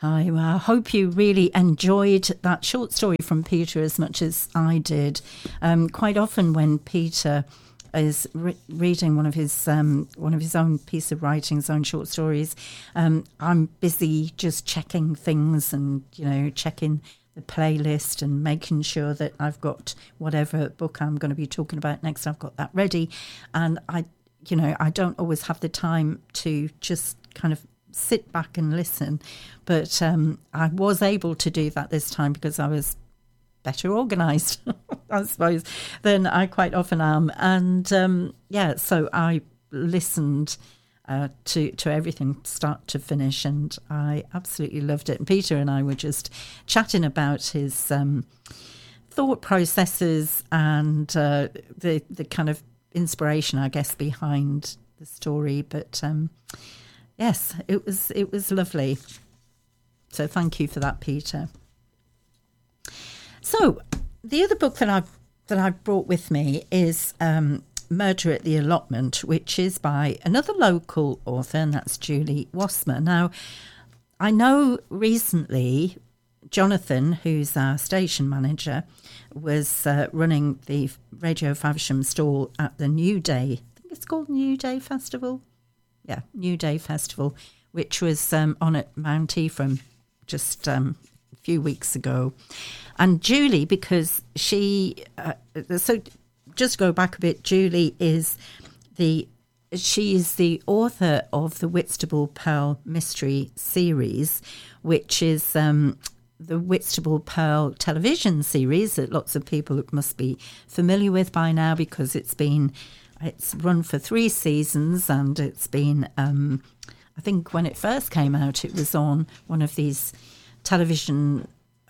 I hope you really enjoyed that short story from Peter as much as I did. Quite often when Peter is reading one of his own piece of writing, his own short stories, I'm busy just checking things and, checking the playlist and making sure that I've got whatever book I'm going to be talking about next, I've got that ready. And I don't always have the time to just kind of sit back and listen, but I was able to do that this time because I was better organised, I suppose, than I quite often am. And so I listened to everything start to finish, and I absolutely loved it. And Peter and I were just chatting about his thought processes and the kind of inspiration, I guess, behind the story. But yes, it was lovely. So thank you for that, Peter. So the other book that I've brought with me is Murder at the Allotment, which is by another local author, and that's Julie Wassmer. Now, I know recently Jonathan, who's our station manager, was running the Radio Faversham stall at the New Day. I think it's called New Day Festival. Yeah, New Day Festival, which was on at Mount Ephraim just a few weeks ago. And Julie, because she... so just to go back a bit, Julie is the author of the Whitstable Pearl Mystery Series, which is the Whitstable Pearl television series that lots of people must be familiar with by now, because it's run for 3 seasons, and it's been, I think when it first came out, it was on one of these television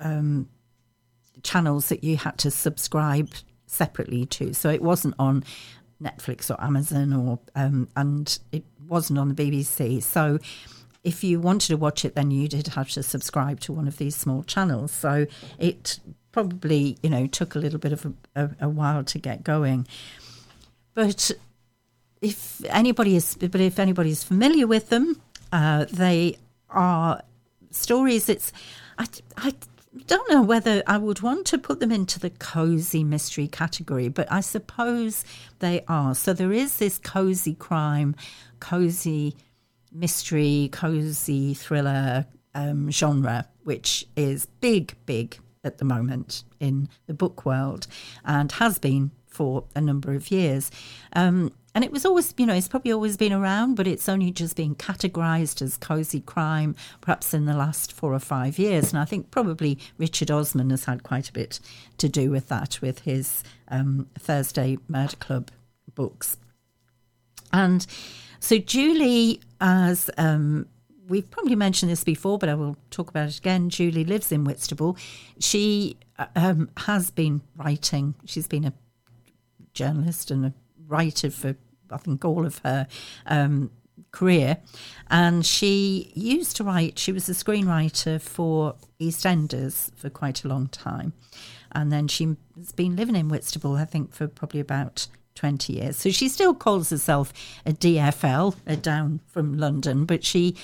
channels that you had to subscribe separately to. So it wasn't on Netflix or Amazon, or and it wasn't on the BBC. So if you wanted to watch it, then you did have to subscribe to one of these small channels. So it probably, took a little bit of a while to get going. But if anybody's familiar with them, they are stories. I don't know whether I would want to put them into the cosy mystery category, but I suppose they are. So there is this cosy crime, cosy mystery, cosy thriller genre, which is big at the moment in the book world, and has been for a number of years. And it was always, it's probably always been around, but it's only just been categorised as cosy crime, perhaps in the last 4 or 5 years. And I think probably Richard Osman has had quite a bit to do with that, with his Thursday Murder Club books. And so Julie, as we've probably mentioned this before, but I will talk about it again. Julie lives in Whitstable. She has been writing. She's been a journalist and a writer for, I think, all of her career. And she used to write, she was a screenwriter for EastEnders for quite a long time. And then she has been living in Whitstable, I think, for probably about 20 years. So she still calls herself a DFL, a down from Londoner, but she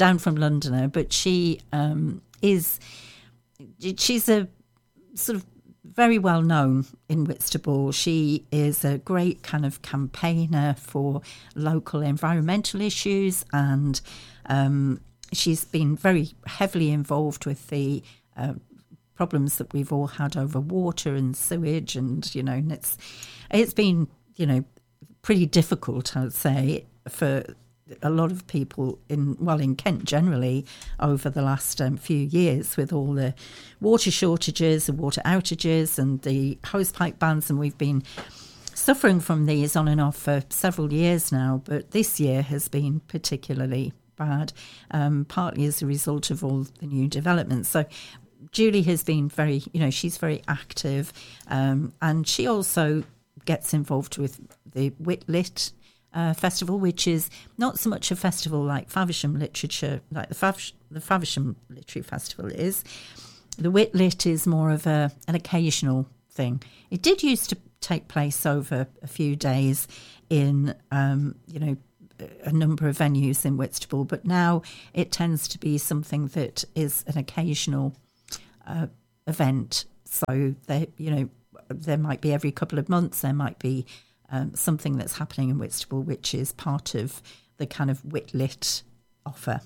she's a sort of very well known in Whitstable. She is a great kind of campaigner for local environmental issues, and she's been very heavily involved with the problems that we've all had over water and sewage, and and it's been pretty difficult, I would say, for a lot of people in Kent generally over the last few years, with all the water shortages and water outages and the hosepipe bans, and we've been suffering from these on and off for several years now, but this year has been particularly bad, partly as a result of all the new developments. So Julie has been very, she's very active, and she also gets involved with the Whitlit Festival, which is not so much a festival like Faversham Literature, like the Faversham Literary Festival is. The Whitlit is more of an occasional thing. It did used to take place over a few days in, a number of venues in Whitstable, but now it tends to be something that is an occasional event. So there might be every couple of months, there might be something that's happening in Whitstable, which is part of the kind of Whitlit offer.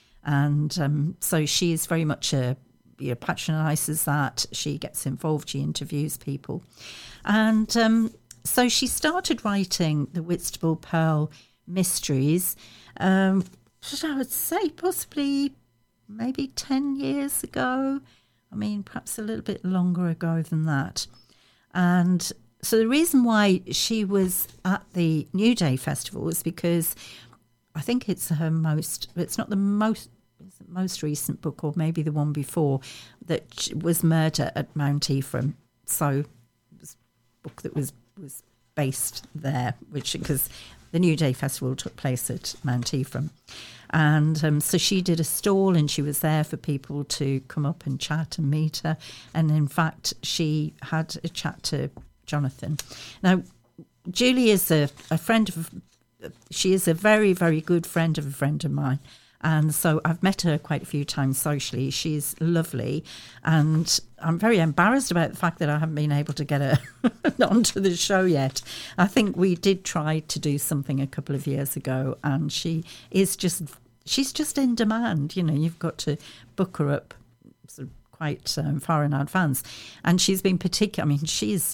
And so she's very much patronises that. She gets involved, she interviews people. And so she started writing the Whitstable Pearl Mysteries, I would say possibly maybe 10 years ago. I mean, perhaps a little bit longer ago than that. And so the reason why she was at the New Day Festival was because I think it's not the most recent book, or maybe the one before, that was Murder at Mount Ephraim. So it was a book that was based there, because the New Day Festival took place at Mount Ephraim. And so she did a stall, and she was there for people to come up and chat and meet her. And in fact, she had a chat to Jonathan. Now, Julie is a friend of, she is a very, very good friend of a friend of mine. And so I've met her quite a few times socially. She's lovely. And I'm very embarrassed about the fact that I haven't been able to get her onto the show yet. I think we did try to do something a couple of years ago, and she's just in demand. You've got to book her up sort of quite far in advance. And she's been particular. I mean, she's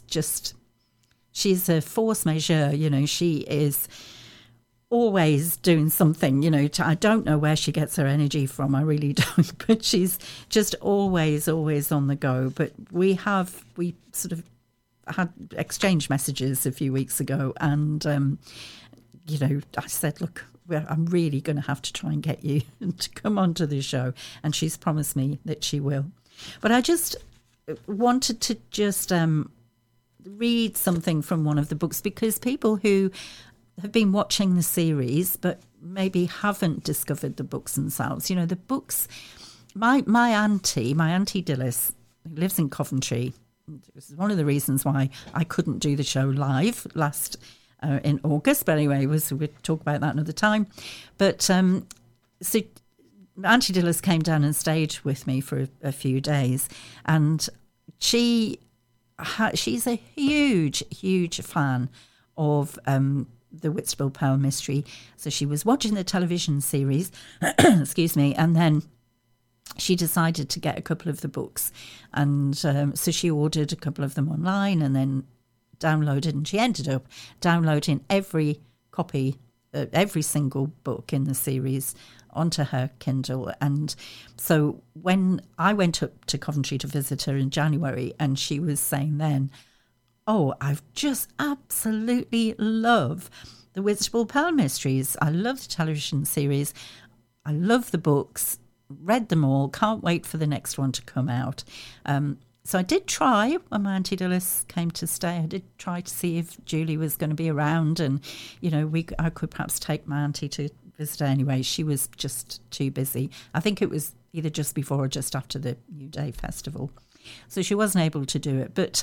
a force majeure. She is always doing something, I don't know where she gets her energy from, I really don't, but she's just always on the go. But we sort of had exchanged messages a few weeks ago, and I said, look, I'm really going to have to try and get you to come onto the show, and she's promised me that she will. But I just wanted to just read something from one of the books, because people who have been watching the series but maybe haven't discovered the books themselves. The books, my auntie Dilys, who lives in Coventry, this is one of the reasons why I couldn't do the show live last in August, but anyway, we'll talk about that another time. But so Auntie Dilys came down and stayed with me for a few days, and she's a huge fan of the Whitstable Pearl Mystery. So she was watching the television series, excuse me, and then she decided to get a couple of the books. And so she ordered a couple of them online and then downloaded, and she ended up downloading every copy, every single book in the series onto her Kindle. And so when I went up to Coventry to visit her in January, and she was saying then, oh, I've just absolutely love the Whitstable Pearl Mysteries. I love the television series. I love the books. Read them all. Can't wait for the next one to come out. So I did try, when my Auntie Dilys came to stay, I did try to see if Julie was going to be around, and, I could perhaps take my auntie to visit her anyway. She was just too busy. I think it was either just before or just after the New Day Festival. So she wasn't able to do it. But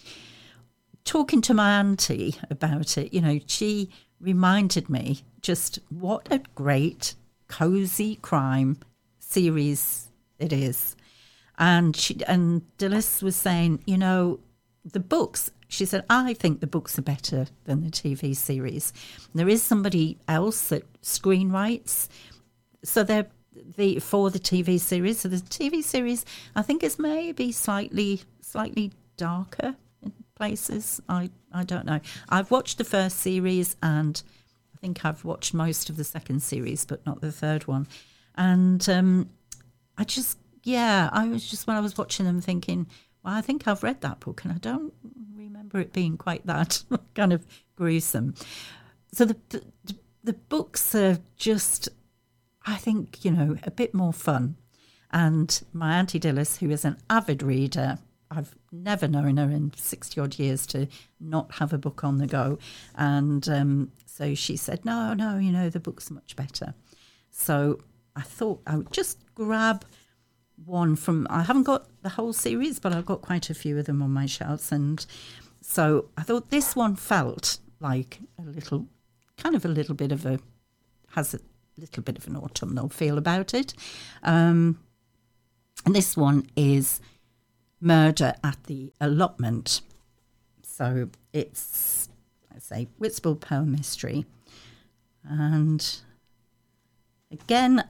talking to my auntie about it, she reminded me just what a great cosy crime series it is. And Dilys was saying, the books, she said, I think the books are better than the TV series. There is somebody else that screenwrites, so they're for the TV series. So the TV series, I think, is maybe slightly darker in places. I don't know. I've watched the first series, and I think I've watched most of the second series, but not the third one. And I was just, when I was watching them, thinking, well, I think I've read that book, and I don't remember it being quite that kind of gruesome. So the books are just, I think, a bit more fun. And my Auntie Dilys, who is an avid reader, I've never known her in 60-odd years to not have a book on the go. And so she said, no, the books are much better. So I thought I would just grab one from, I haven't got the whole series, but I've got quite a few of them on my shelves. And so I thought this one felt like a little bit of a has a little bit of an autumnal feel about it. And this one is Murder at the Allotment. So it's, let's say, Whitstable Pearl Mystery. And again,